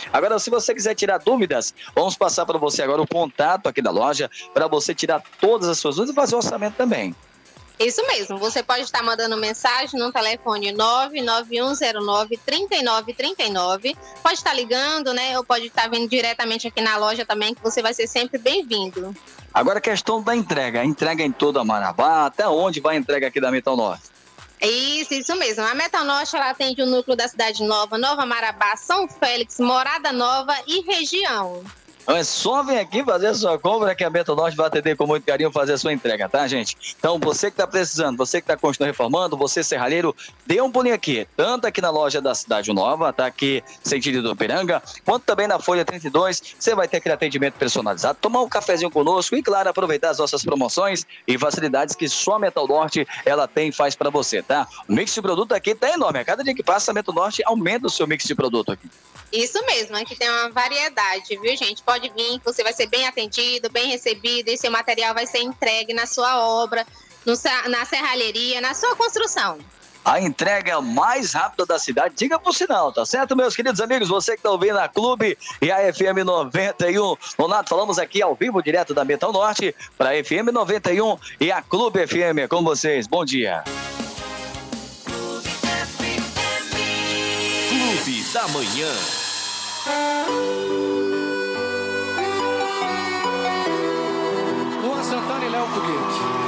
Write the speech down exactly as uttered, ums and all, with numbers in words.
Agora, se você quiser tirar dúvidas, vamos passar para você agora o contato aqui da loja para você tirar todas as suas dúvidas e fazer o orçamento também. Isso mesmo, você pode estar mandando mensagem no telefone nove nove um zero nove, três nove três nove, pode estar ligando, né, ou pode estar vindo diretamente aqui na loja também, que você vai ser sempre bem-vindo. Agora a questão da entrega, a entrega em toda a Marabá, até onde vai a entrega aqui da Metal Norte? Isso, isso mesmo. A Metal Norte, ela atende o núcleo da Cidade Nova, Nova Marabá, São Félix, Morada Nova e região. É só vir aqui fazer a sua compra que a Metal Norte vai atender com muito carinho, fazer a sua entrega, tá, gente? Então, você que está precisando, você que está continuando reformando, você serralheiro, dê um pulinho aqui, tanto aqui na loja da Cidade Nova, tá aqui, sentido do Ipiranga, quanto também na Folha trinta e dois, você vai ter aquele atendimento personalizado, tomar um cafezinho conosco e, claro, aproveitar as nossas promoções e facilidades que só a Metal Norte, ela tem e faz para você, tá? O mix de produto aqui tá enorme, a cada dia que passa, a Metal Norte aumenta o seu mix de produto aqui. Isso mesmo, aqui tem uma variedade, viu, gente? Pode vir, você vai ser bem atendido, bem recebido, e seu material vai ser entregue na sua obra, no, na serralheria, na sua construção. A entrega mais rápida da cidade, diga por sinal, tá certo, meus queridos amigos? Você que tá ouvindo a Clube e a F M noventa e um. Donato, falamos aqui ao vivo, direto da Metal Norte, para a F M noventa e um e a Clube F M. É com vocês, bom dia. Clube da Manhã. Luan Santana e Léo Foguete.